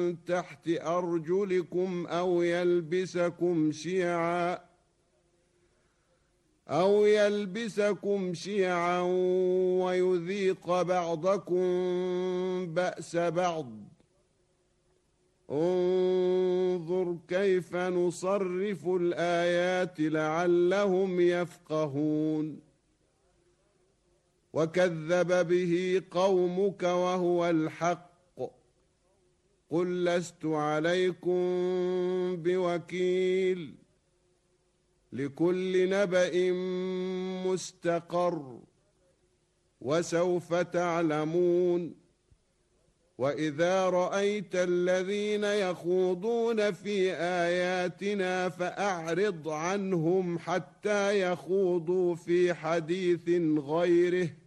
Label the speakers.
Speaker 1: تحت أرجلكم أو يلبسكم شيعا ويذيق بعضكم بأس بعض. انظر كيف نصرف الآيات لعلهم يفقهون. وكذب به قومك وهو الحق قل لست عليكم بوكيل. لكل نبأ مستقر وسوف تعلمون. وإذا رأيت الذين يخوضون في آياتنا فأعرض عنهم حتى يخوضوا في حديث غيره